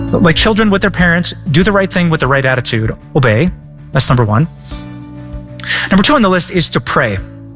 Like children with their parents, do the right thing with the right attitude. Obey. That's number one. Number two on the list is to pray.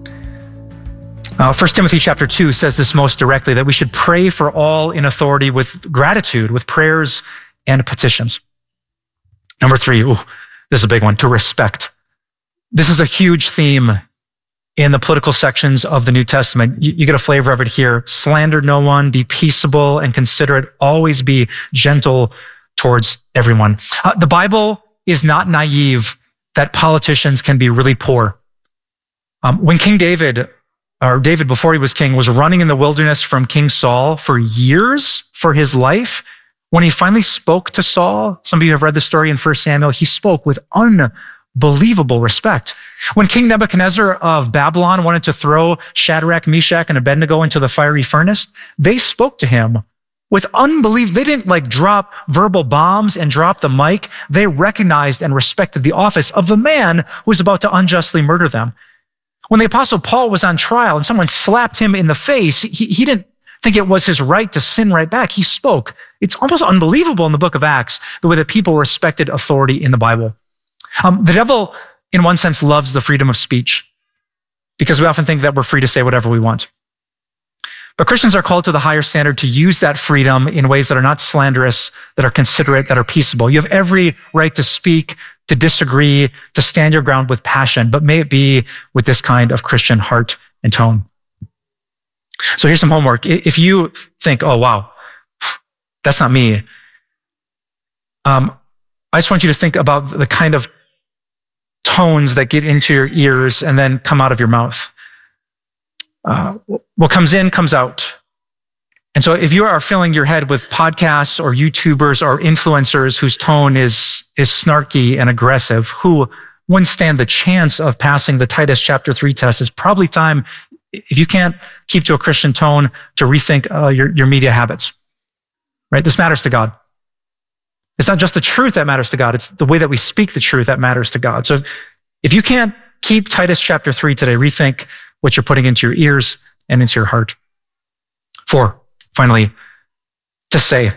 1 Timothy chapter 2 says this most directly, that we should pray for all in authority with gratitude, with prayers and petitions. Number three, this is a big one, to respect. This is a huge theme in the political sections of the New Testament. You get a flavor of it here. Slander no one, be peaceable and considerate, always be gentle towards everyone. The Bible is not naive that politicians can be really poor. When King David, or David before he was king, was running in the wilderness from King Saul for years for his life, when he finally spoke to Saul, some of you have read the story in 1 Samuel, he spoke with unbelievable respect. When King Nebuchadnezzar of Babylon wanted to throw Shadrach, Meshach, and Abednego into the fiery furnace, they spoke to him with unbelievable. They didn't drop verbal bombs and drop the mic. They recognized and respected the office of the man who was about to unjustly murder them. When the Apostle Paul was on trial and someone slapped him in the face, he didn't think it was his right to sin right back. He spoke. It's almost unbelievable in the book of Acts, the way that people respected authority in the Bible. The devil, in one sense, loves the freedom of speech because we often think that we're free to say whatever we want. But Christians are called to the higher standard to use that freedom in ways that are not slanderous, that are considerate, that are peaceable. You have every right to speak, to disagree, to stand your ground with passion, but may it be with this kind of Christian heart and tone. So here's some homework. If you think, oh, wow, that's not me, I just want you to think about the kind of tones that get into your ears and then come out of your mouth. What comes in, comes out. And so if you are filling your head with podcasts or YouTubers or influencers whose tone is snarky and aggressive, who wouldn't stand the chance of passing the Titus chapter 3 test, it's probably time, if you can't keep to a Christian tone, to rethink your media habits, right? This matters to God. It's not just the truth that matters to God. It's the way that we speak the truth that matters to God. So if you can't keep Titus chapter 3 today, rethink what you're putting into your ears and into your heart. 4, finally, to say.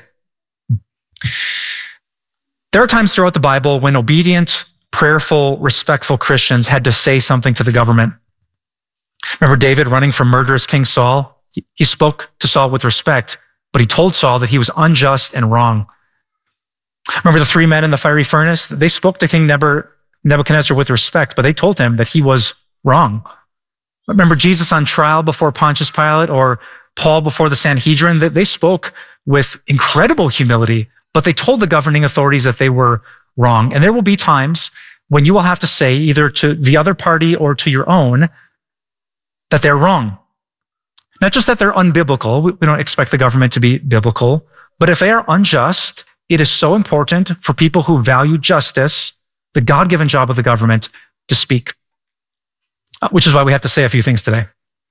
There are times throughout the Bible when obedient, prayerful, respectful Christians had to say something to the government. Remember David running from murderous King Saul? He spoke to Saul with respect, but he told Saul that he was unjust and wrong. Remember the 3 men in the fiery furnace? They spoke to King Nebuchadnezzar with respect, but they told him that he was wrong. Remember Jesus on trial before Pontius Pilate, or Paul before the Sanhedrin? They spoke with incredible humility, but they told the governing authorities that they were wrong. And there will be times when you will have to say either to the other party or to your own that they're wrong. Not just that they're unbiblical. We don't expect the government to be biblical, but if they are unjust, it is so important for people who value justice, the God-given job of the government, to speak. Which is why we have to say a few things today.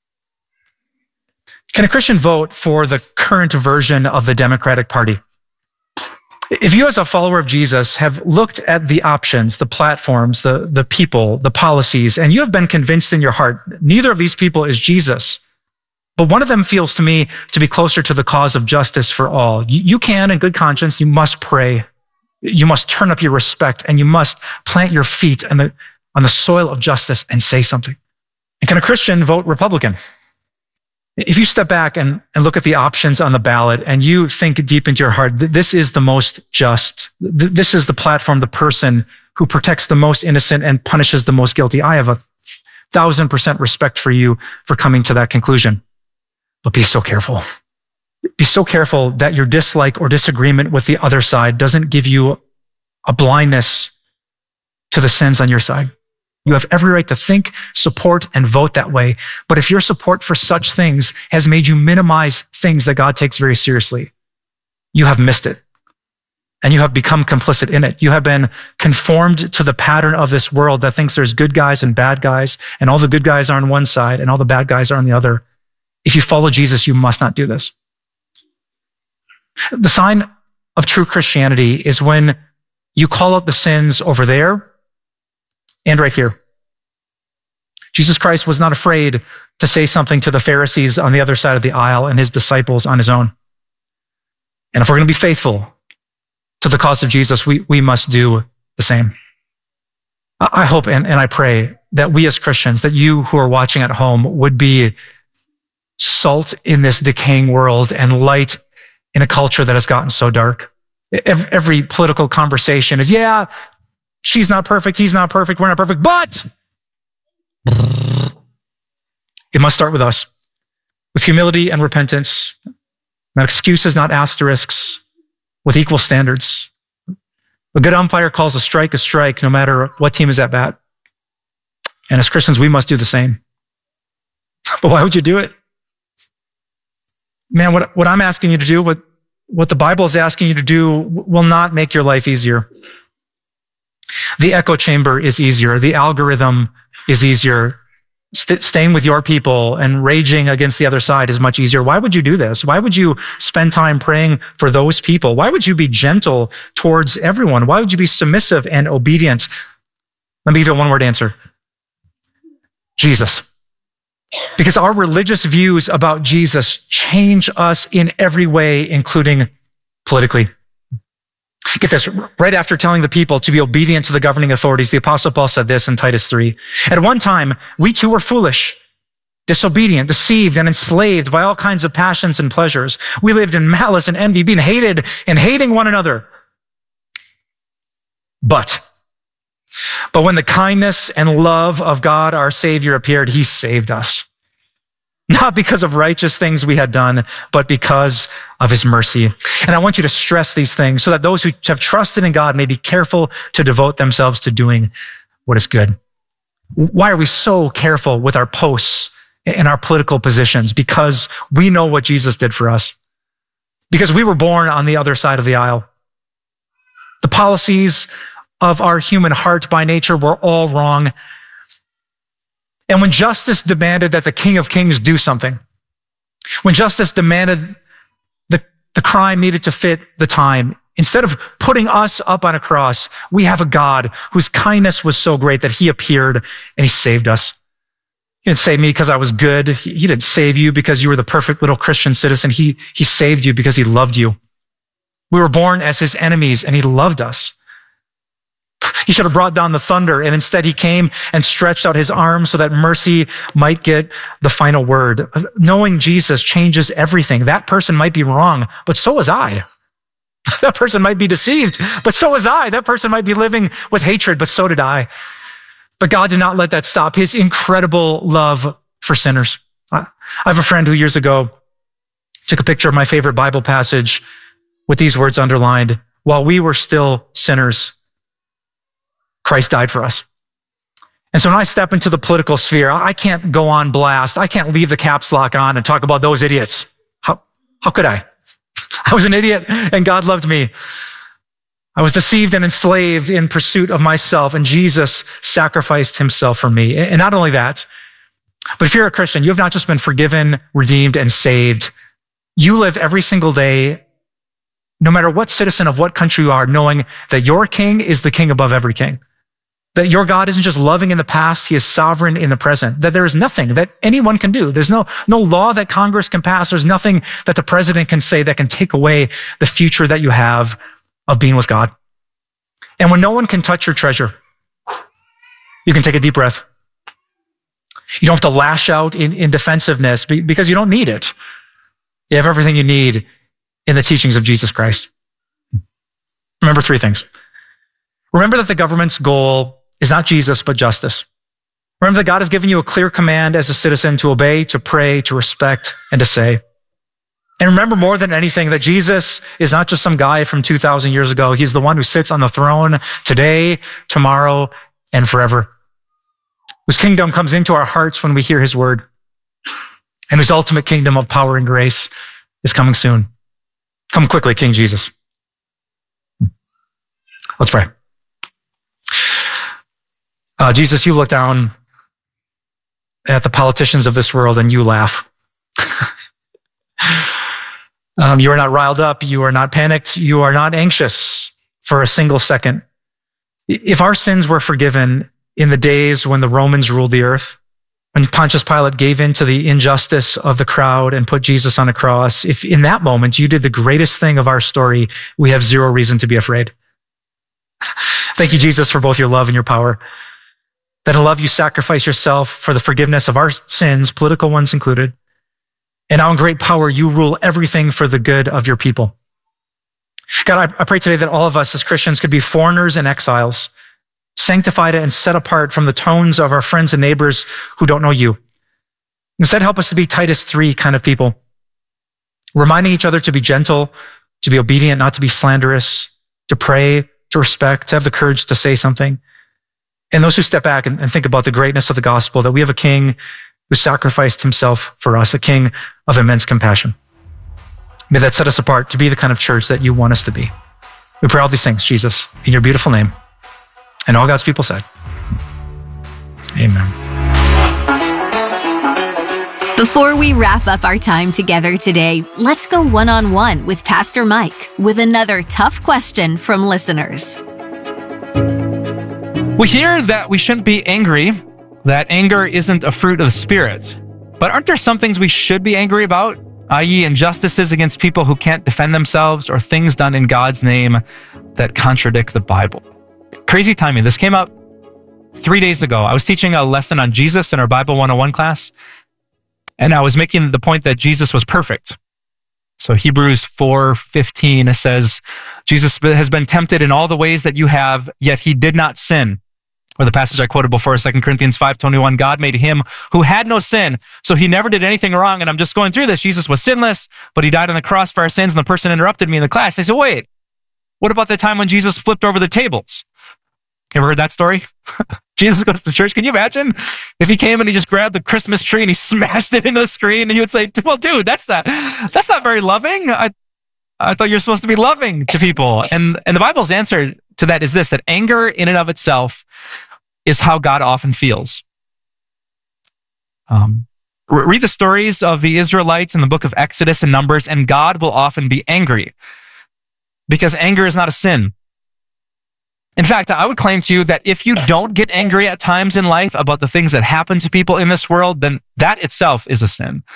Can a Christian vote for the current version of the Democratic Party? If you as a follower of Jesus have looked at the options, the platforms, the people, the policies, and you have been convinced in your heart, neither of these people is Jesus, but one of them feels to me to be closer to the cause of justice for all. You can, in good conscience, you must pray. You must turn up your respect, and you must plant your feet on the soil of justice and say something. And can a Christian vote Republican? If you step back and look at the options on the ballot and you think deep into your heart, this is the most just, this is the platform, the person who protects the most innocent and punishes the most guilty, I have 1,000% respect for you for coming to that conclusion. But be so careful. Be so careful that your dislike or disagreement with the other side doesn't give you a blindness to the sins on your side. You have every right to think, support, and vote that way. But if your support for such things has made you minimize things that God takes very seriously, you have missed it. And you have become complicit in it. You have been conformed to the pattern of this world that thinks there's good guys and bad guys, and all the good guys are on one side and all the bad guys are on the other. If you follow Jesus, you must not do this. The sign of true Christianity is when you call out the sins over there and right here. Jesus Christ was not afraid to say something to the Pharisees on the other side of the aisle and his disciples on his own. And if we're going to be faithful to the cause of Jesus, we must do the same. I hope and I pray that we as Christians, that you who are watching at home would be salt in this decaying world and light in a culture that has gotten so dark. Every political conversation is, yeah, she's not perfect, he's not perfect, we're not perfect, but it must start with us, with humility and repentance, not excuses, not asterisks, with equal standards. A good umpire calls a strike, no matter what team is at bat. And as Christians, we must do the same. But why would you do it? Man, what I'm asking you to do, what the Bible is asking you to do will not make your life easier. The echo chamber is easier. The algorithm is easier. Staying with your people and raging against the other side is much easier. Why would you do this? Why would you spend time praying for those people? Why would you be gentle towards everyone? Why would you be submissive and obedient? Let me give you a one-word answer. Jesus. Because our religious views about Jesus change us in every way, including politically. Get this, right after telling the people to be obedient to the governing authorities, the Apostle Paul said this in Titus 3. At one time, we too were foolish, disobedient, deceived, and enslaved by all kinds of passions and pleasures. We lived in malice and envy, being hated and hating one another. But when the kindness and love of God, our Savior, appeared, he saved us. Not because of righteous things we had done, but because of his mercy. And I want you to stress these things so that those who have trusted in God may be careful to devote themselves to doing what is good. Why are we so careful with our posts and our political positions? Because we know what Jesus did for us. Because we were born on the other side of the aisle. The policies of our human heart by nature were all wrong. And when justice demanded that the King of Kings do something, when justice demanded the crime needed to fit the time, instead of putting us up on a cross, we have a God whose kindness was so great that he appeared and he saved us. He didn't save me because I was good. He didn't save you because you were the perfect little Christian citizen. He saved you because he loved you. We were born as his enemies and he loved us. He should have brought down the thunder, and instead he came and stretched out his arms so that mercy might get the final word. Knowing Jesus changes everything. That person might be wrong, but so was I. That person might be deceived, but so was I. That person might be living with hatred, but so did I. But God did not let that stop his incredible love for sinners. I have a friend who years ago took a picture of my favorite Bible passage with these words underlined. While we were still sinners, Christ died for us. And so when I step into the political sphere, I can't go on blast. I can't leave the caps lock on and talk about those idiots. How could I? I was an idiot and God loved me. I was deceived and enslaved in pursuit of myself, and Jesus sacrificed himself for me. And not only that, but if you're a Christian, you have not just been forgiven, redeemed, and saved. You live every single day, no matter what citizen of what country you are, knowing that your king is the king above every king. That your God isn't just loving in the past, he is sovereign in the present. That there is nothing that anyone can do. There's no law that Congress can pass. There's nothing that the president can say that can take away the future that you have of being with God. And when no one can touch your treasure, you can take a deep breath. You don't have to lash out in defensiveness because you don't need it. You have everything you need in the teachings of Jesus Christ. Remember three things. Remember that the government's goal is not Jesus, but justice. Remember that God has given you a clear command as a citizen to obey, to pray, to respect, and to say. And remember more than anything that Jesus is not just some guy from 2,000 years ago. He's the one who sits on the throne today, tomorrow, and forever. Whose kingdom comes into our hearts when we hear his word. And whose ultimate kingdom of power and grace is coming soon. Come quickly, King Jesus. Let's pray. Jesus, you look down at the politicians of this world and you laugh. You are not riled up. You are not panicked. You are not anxious for a single second. If our sins were forgiven in the days when the Romans ruled the earth, When Pontius Pilate gave in to the injustice of the crowd and put Jesus on a cross, if in that moment you did the greatest thing of our story, we have zero reason to be afraid. Thank you, Jesus, for both your love and your power. That in love you sacrifice yourself for the forgiveness of our sins, political ones included. And now in great power, you rule everything for the good of your people. God, I pray today that all of us as Christians could be foreigners and exiles, sanctified and set apart from the tones of our friends and neighbors who don't know you. Instead, help us to be Titus 3 kind of people, reminding each other to be gentle, to be obedient, not to be slanderous, to pray, to respect, to have the courage to say something. And those who step back and think about the greatness of the gospel, that we have a king who sacrificed himself for us, a king of immense compassion. May that set us apart to be the kind of church that you want us to be. We pray all these things, Jesus, in your beautiful name. And all God's people said, amen. Before we wrap up our time together today, let's go one-on-one with Pastor Mike with another tough question from listeners. We hear that we shouldn't be angry, that anger isn't a fruit of the Spirit. But aren't there some things we should be angry about, i.e. injustices against people who can't defend themselves or things done in God's name that contradict the Bible? Crazy timing. This came up 3 days ago. I was teaching a lesson on Jesus in our Bible 101 class, and I was making the point that Jesus was perfect. So Hebrews 4:15 says, Jesus has been tempted in all the ways that you have, yet he did not sin. Or the passage I quoted before, 2 Corinthians 5:21, God made him who had no sin, so he never did anything wrong. And I'm just going through this. Jesus was sinless, but he died on the cross for our sins. And the person interrupted me in the class. They said, wait, what about the time when Jesus flipped over the tables? Ever heard that story? Jesus goes to church. Can you imagine if he came and he just grabbed the Christmas tree and he smashed it into the screen and he would say, well, dude, that's not very loving. I thought you're supposed to be loving to people. And the Bible's answer to that is this, that anger in and of itself is how God often feels. Read the stories of the Israelites in the book of Exodus and Numbers, and God will often be angry because anger is not a sin. In fact, I would claim to you that if you don't get angry at times in life about the things that happen to people in this world, then that itself is a sin.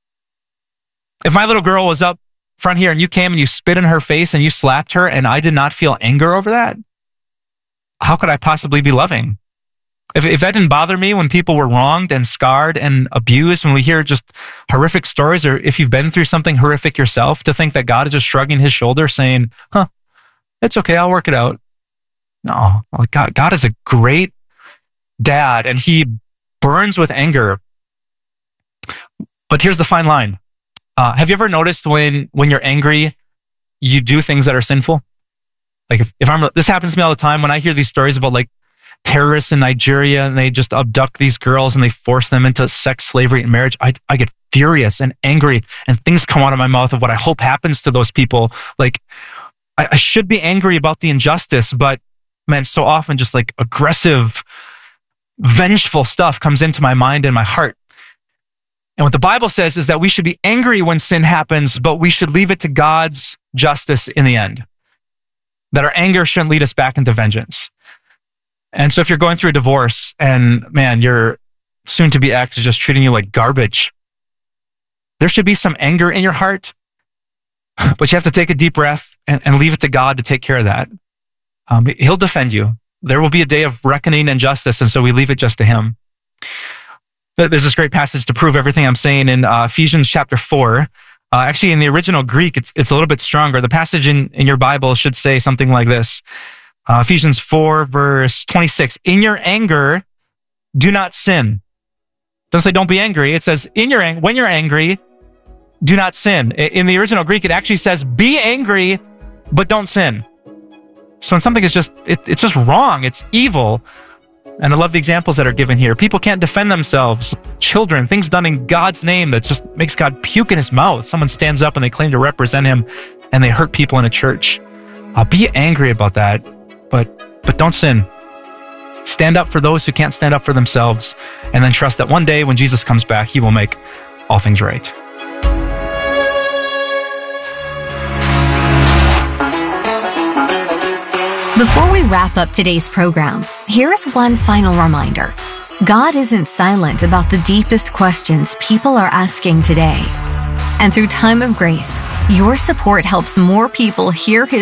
If my little girl was up front here and you came and you spit in her face and you slapped her and I did not feel anger over that, how could I possibly be loving? If that didn't bother me when people were wronged and scarred and abused, when we hear just horrific stories, or if you've been through something horrific yourself, to think that God is just shrugging his shoulder saying, it's okay, I'll work it out. No, God is a great dad and he burns with anger. But here's the fine line. Have you ever noticed when you're angry, you do things that are sinful? Like this happens to me all the time when I hear these stories about like terrorists in Nigeria and they just abduct these girls and they force them into sex, slavery, and marriage. I get furious and angry and things come out of my mouth of what I hope happens to those people. Like I should be angry about the injustice, but man, so often just like aggressive, vengeful stuff comes into my mind and my heart. And what the Bible says is that we should be angry when sin happens, but we should leave it to God's justice in the end. That our anger shouldn't lead us back into vengeance. And so if you're going through a divorce and man, your soon-to-be ex is just treating you like garbage, there should be some anger in your heart, but you have to take a deep breath and leave it to God to take care of that. He'll defend you. There will be a day of reckoning and justice, and so we leave it just to him. There's this great passage to prove everything I'm saying in Ephesians chapter 4. Actually, in the original Greek, it's a little bit stronger. The passage in your Bible should say something like this. Ephesians 4, verse 26. In your anger, do not sin. It doesn't say don't be angry. It says when you're angry, do not sin. In the original Greek, it actually says be angry, but don't sin. So when something is it's just wrong, it's evil. And I love the examples that are given here. People can't defend themselves. Children, things done in God's name that just makes God puke in his mouth. Someone stands up and they claim to represent him and they hurt people in a church. Be angry about that, but don't sin. Stand up for those who can't stand up for themselves, and then trust that one day when Jesus comes back, he will make all things right. Before we wrap up today's program, here is one final reminder. God isn't silent about the deepest questions people are asking today. And through Time of Grace, your support helps more people hear His